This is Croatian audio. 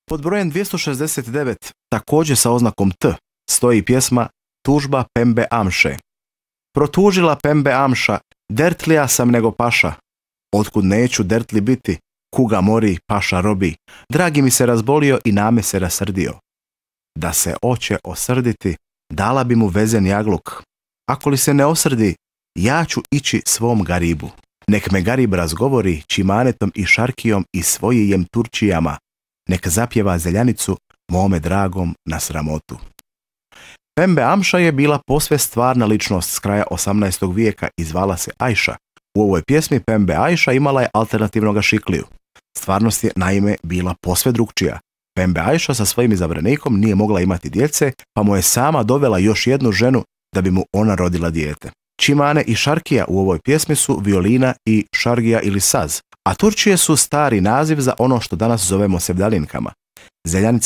Pod brojem 269, također sa oznakom T, stoji pjesma Tužba Pembe Amše. Protužila Pembe Amša, dertlija sam nego paša. Otkud neću dertli biti, kuga mori, paša robi. Dragi mi se razbolio i name se rasrdio. Da se oće osrditi, dala bi mu vezen jagluk. Ako li se ne osrdi, ja ću ići svom garibu. Nek me garib razgovori čimanetom i šarkijom i svojijem turčijama. Nek zapjeva zeljanicu mome dragom na sramotu. Pembe Amša je bila posve stvarna ličnost s kraja 18. vijeka i zvala se Ajša. U ovoj pjesmi Pembe Ajša imala je alternativnog šikliju. Stvarnost je naime bila posve drugčija. Pembe Ajša sa svojim izabranikom nije mogla imati djece, pa mu je sama dovela još jednu ženu da bi mu ona rodila dijete. Čimane i šarkija u ovoj pjesmi su violina i šargija ili saz, a turčije su stari naziv za ono što danas zovemo sevdalinkama. Zeljanica